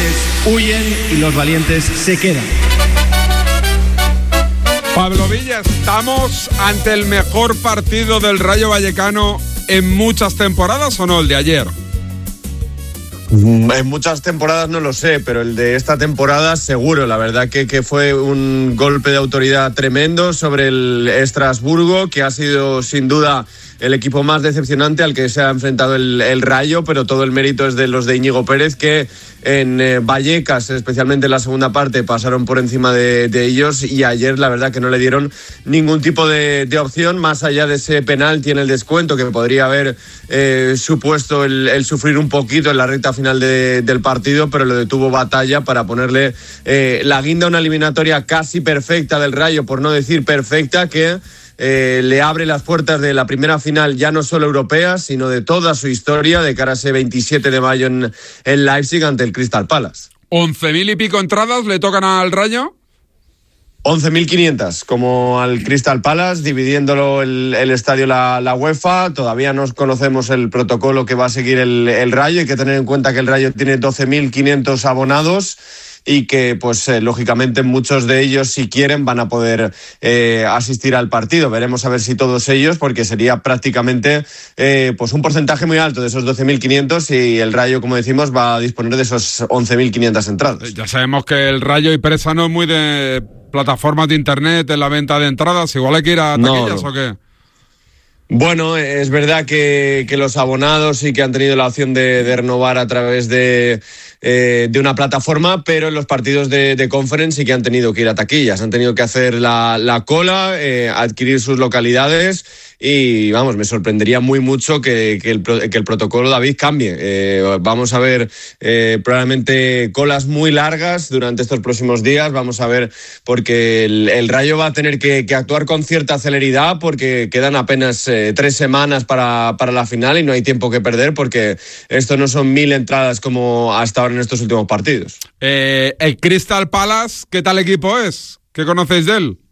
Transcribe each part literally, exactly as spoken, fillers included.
cobardes huyen y los valientes se quedan. Pablo Villa, ¿estamos ante el mejor partido del Rayo Vallecano en muchas temporadas o no, el de ayer? En muchas temporadas no lo sé, pero el de esta temporada seguro. La verdad que, que fue un golpe de autoridad tremendo sobre el Estrasburgo, que ha sido sin duda el equipo más decepcionante al que se ha enfrentado el, el Rayo, pero todo el mérito es de los de Íñigo Pérez, que en eh, Vallecas, especialmente en la segunda parte, pasaron por encima de, de ellos, y ayer la verdad que no le dieron ningún tipo de, de opción, más allá de ese penalti en el descuento que podría haber eh, supuesto el, el sufrir un poquito en la recta final de, del partido, pero lo detuvo Batalla para ponerle eh, la guinda a una eliminatoria casi perfecta del Rayo, por no decir perfecta, que Eh, le abre las puertas de la primera final, ya no solo europea, sino de toda su historia, de cara a ese veintisiete de mayo en, en Leipzig ante el Crystal Palace. ¿Once mil y pico entradas le tocan al Rayo? once mil quinientas, como al Crystal Palace, dividiéndolo el, el estadio la, la UEFA. Todavía no conocemos el protocolo que va a seguir el, el Rayo. Hay que tener en cuenta que el Rayo tiene doce mil quinientos abonados y que, pues, eh, lógicamente muchos de ellos, si quieren, van a poder eh, asistir al partido. Veremos a ver si todos ellos, porque sería prácticamente eh, pues un porcentaje muy alto de esos doce mil quinientos, y el Rayo, como decimos, va a disponer de esos once mil quinientas entradas. Ya sabemos que el Rayo y Presa no es muy de plataformas de internet en la venta de entradas. Igual hay que ir a taquillas, no, no. ¿O qué? Bueno, es verdad que, que los abonados sí que han tenido la opción de, de renovar a través de, eh, de una plataforma, pero en los partidos de, de Conference sí que han tenido que ir a taquillas, han tenido que hacer la, la cola, eh, adquirir sus localidades, y vamos, me sorprendería muy mucho que, que, el, que el protocolo, David, cambie. Eh, vamos a ver eh, probablemente colas muy largas durante estos próximos días, vamos a ver, porque el, el Rayo va a tener que, que actuar con cierta celeridad, porque quedan apenas eh, tres semanas para, para la final y no hay tiempo que perder, porque esto no son mil entradas como hasta ahora en estos últimos partidos. Eh, el Crystal Palace, ¿qué tal equipo es? ¿Qué conocéis de él?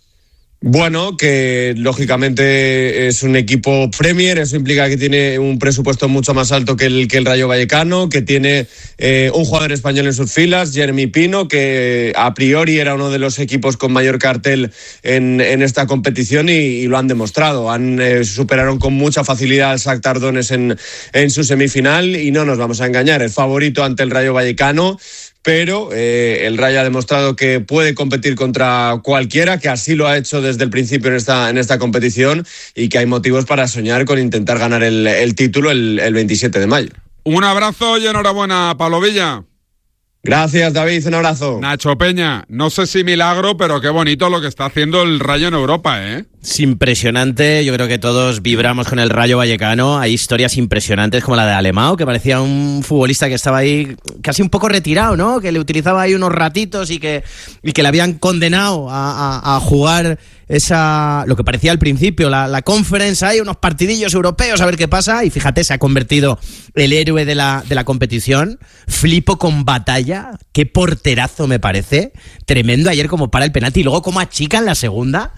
Bueno, que lógicamente es un equipo Premier, eso implica que tiene un presupuesto mucho más alto que el, que el Rayo Vallecano, que tiene eh, un jugador español en sus filas, Jeremy Pino, que a priori era uno de los equipos con mayor cartel en, en esta competición, y, y lo han demostrado. Han eh, superaron con mucha facilidad al Shakhtar Donetsk en, en su semifinal, y no nos vamos a engañar, el favorito ante el Rayo Vallecano. Pero eh, el Rayo ha demostrado que puede competir contra cualquiera, que así lo ha hecho desde el principio en esta, en esta competición, y que hay motivos para soñar con intentar ganar el, el título el, el veintisiete de mayo. Un abrazo y enhorabuena, Pablo Villa. Gracias, David, un abrazo. Nacho Peña, no sé si milagro, pero qué bonito lo que está haciendo el Rayo en Europa, ¿eh? Es impresionante, yo creo que todos vibramos con el Rayo Vallecano. Hay historias impresionantes como la de Alemão, que parecía un futbolista que estaba ahí casi un poco retirado, ¿no? Que le utilizaba ahí unos ratitos y que, y que le habían condenado a, a, a jugar esa, lo que parecía al principio, la, la Conference, hay unos partidillos europeos, a ver qué pasa, y fíjate, se ha convertido el héroe de la, de la competición. Flipo con Batalla, qué porterazo me parece, tremendo ayer como para el penalti, y luego como achica en la segunda.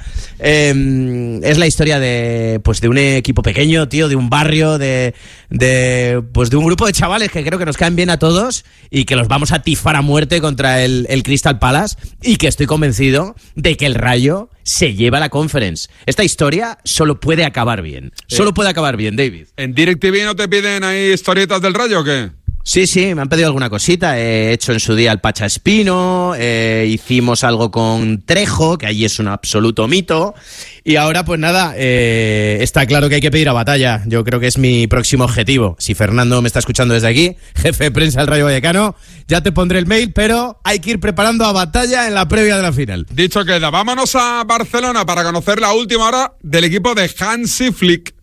Eh, es la historia de, pues, de un equipo pequeño, tío, de un barrio, de, de, pues, de un grupo de chavales que creo que nos caen bien a todos y que los vamos a tifar a muerte contra el, el Crystal Palace, y que estoy convencido de que el Rayo se lleva la Conference. Esta historia solo puede acabar bien. Solo puede acabar bien, David. ¿En DirecTV no te piden ahí historietas del Rayo o qué? Sí, sí, me han pedido alguna cosita. He hecho en su día el Pacha Espino, eh, hicimos algo con Trejo, que allí es un absoluto mito. Y ahora, pues nada, eh, está claro que hay que pedir a Batalla. Yo creo que es mi próximo objetivo. Si Fernando me está escuchando desde aquí, jefe de prensa del Rayo Vallecano, ya te pondré el mail, pero hay que ir preparando a Batalla en la previa de la final. Dicho queda, vámonos a Barcelona para conocer la última hora del equipo de Hansi Flick.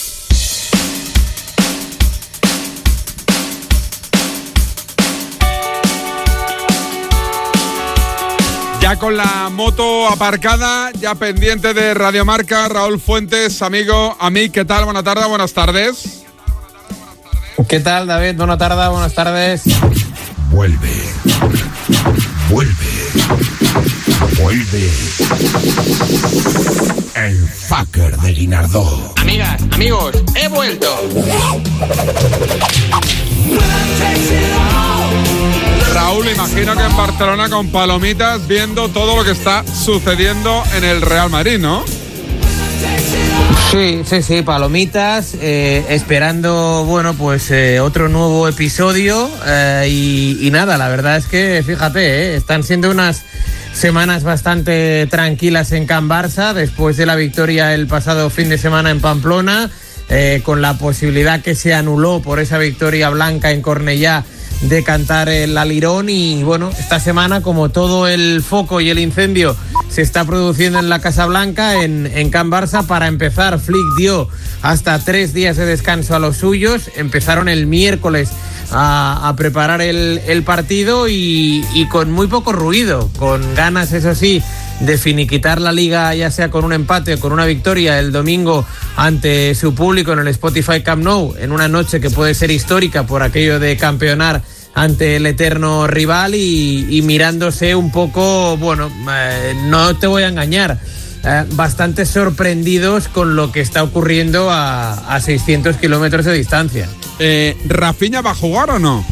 Ya con la moto aparcada, ya pendiente de Radiomarca, Raúl Fuentes, amigo, amic, ¿qué tal? Buenas tardes, buenas tardes. ¿Qué tal, David? Buenas tardes, buenas tardes. Vuelve, vuelve, vuelve. El fucker de Guinardó. Amigas, amigos, he vuelto. Raúl, imagino que en Barcelona con palomitas viendo todo lo que está sucediendo en el Real Madrid, ¿no? Sí, sí, sí, palomitas, eh, esperando, bueno, pues eh, otro nuevo episodio eh, y, y nada, la verdad es que, fíjate, eh, están siendo unas semanas bastante tranquilas en Can Barça después de la victoria el pasado fin de semana en Pamplona, eh, con la posibilidad que se anuló por esa victoria blanca en Cornellá de cantar el alirón. Y bueno, esta semana, como todo el foco y el incendio se está produciendo en la Casa Blanca, en, en Can Barça, para empezar, Flick dio hasta tres días de descanso a los suyos. Empezaron el miércoles a, a preparar el, el partido y, y con muy poco ruido, con ganas, eso sí, de finiquitar la liga, ya sea con un empate o con una victoria el domingo ante su público en el Spotify Camp Nou, en una noche que puede ser histórica por aquello de campeonar ante el eterno rival y, y mirándose un poco, bueno, eh, no te voy a engañar, eh, bastante sorprendidos con lo que está ocurriendo a, a seiscientos kilómetros de distancia. Eh, ¿Rafinha va a jugar o no?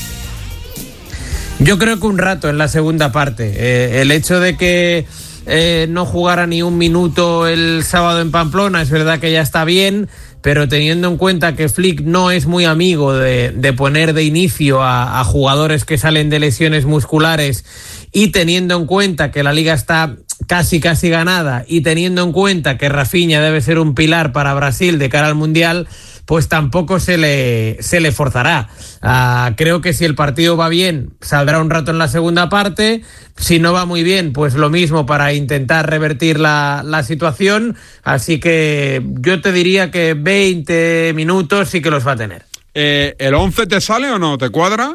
Yo creo que un rato en la segunda parte. Eh, el hecho de que eh, no jugara ni un minuto el sábado en Pamplona, es verdad que ya está bien, pero teniendo en cuenta que Flick no es muy amigo de, de poner de inicio a, a jugadores que salen de lesiones musculares, y teniendo en cuenta que la liga está casi casi ganada, y teniendo en cuenta que Rafinha debe ser un pilar para Brasil de cara al Mundial, pues tampoco se le, se le forzará. Uh, creo que si el partido va bien, saldrá un rato en la segunda parte. Si no va muy bien, pues lo mismo para intentar revertir la, la situación. Así que yo te diría que veinte minutos sí que los va a tener. Eh, ¿El once te sale o no? ¿Te cuadra?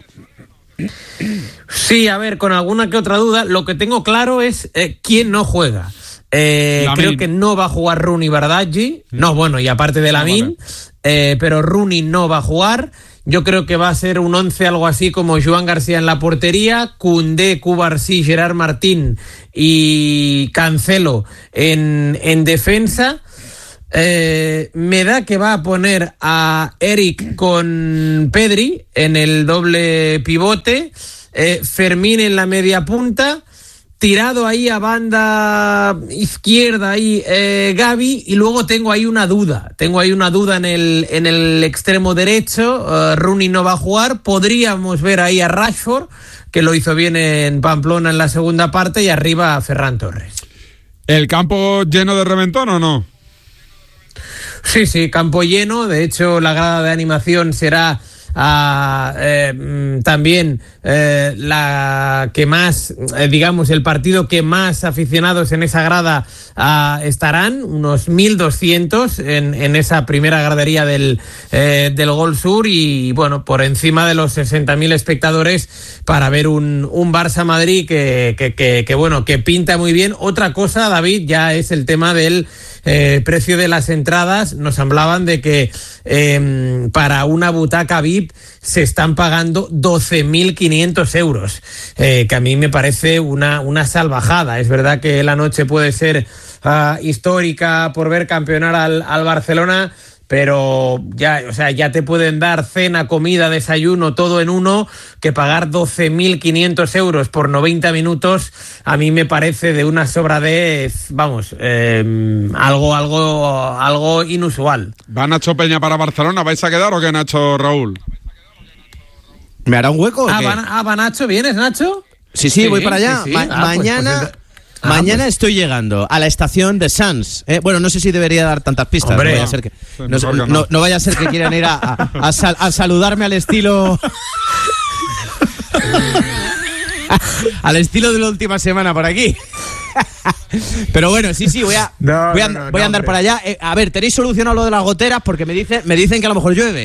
Sí, a ver, con alguna que otra duda. Lo que tengo claro es eh, quién no juega. Eh, creo que no va a jugar Rooney Bardghji. No, bueno, y aparte de Lamine, eh, pero Rooney no va a jugar. Yo creo que va a ser un once algo así como Joan García en la portería, Koundé, Cubarsí, Gerard Martín y Cancelo en, en defensa. Eh, me da que va a poner a Eric con Pedri en el doble pivote, eh, Fermín en la media punta, tirado ahí a banda izquierda ahí eh, Gavi, y luego tengo ahí una duda, tengo ahí una duda en el, en el extremo derecho. uh, Rooney no va a jugar, podríamos ver ahí a Rashford, que lo hizo bien en Pamplona en la segunda parte, y arriba a Ferran Torres. ¿El campo lleno de reventón o no? Sí, sí, campo lleno. De hecho, la grada de animación será Uh, eh, también eh, la que más, eh, digamos, el partido que más aficionados en esa grada uh, estarán, unos mil doscientos en, en esa primera gradería del, eh, del Gol Sur, y bueno, por encima de los sesenta mil espectadores para ver un, un Barça-Madrid que, que, que, que, bueno, que pinta muy bien. Otra cosa, David, ya es el tema del Eh, precio de las entradas. Nos hablaban de que eh, para una butaca V I P se están pagando doce mil quinientos euros, eh, que a mí me parece una, una salvajada. Es verdad que la noche puede ser uh, histórica por ver campeonar al, al Barcelona, pero ya, o sea, ya te pueden dar cena, comida, desayuno, todo en uno, que pagar doce mil quinientos euros por noventa minutos a mí me parece de una sobradez, vamos, eh, algo, algo, algo inusual. ¿Va Nacho Peña para Barcelona? ¿Vais a quedar o qué, Nacho, Raúl? ¿Me hará un hueco o ah, qué? va, ah, va Nacho, ¿vienes, Nacho? Sí, sí, sí, voy para allá. Sí, sí. Ma- ah, mañana... Pues, pues, Ah, Mañana pues. estoy llegando a la estación de Sants. Eh, bueno, no sé si debería dar tantas pistas. Hombre, no vaya a ser que, no, no, mejor que no. no- no vaya a ser que quieran ir a, a- a sal- a saludarme al estilo... al estilo de la última semana por aquí. Pero bueno, sí, sí, voy a, No, voy a, no, no, voy a no, andar hombre. para allá. Eh, a ver, ¿tenéis solucionado lo de las goteras? Porque me, dice, me dicen que a lo mejor llueve.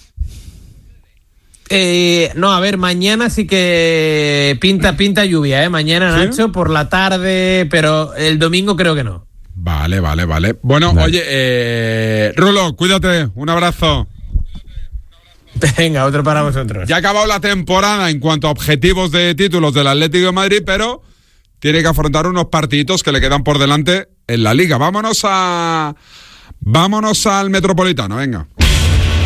Eh, no, a ver, mañana sí que pinta, pinta lluvia, ¿eh? Mañana, ¿Sí? Nacho, por la tarde, pero el domingo creo que no. Vale, vale, vale. Bueno, Vale. oye, eh, Rulo, cuídate. Un abrazo. Venga, otro para vosotros. Ya ha acabado la temporada en cuanto a objetivos de títulos del Atlético de Madrid, pero tiene que afrontar unos partiditos que le quedan por delante en la Liga. Vámonos a... Vámonos al Metropolitano, venga.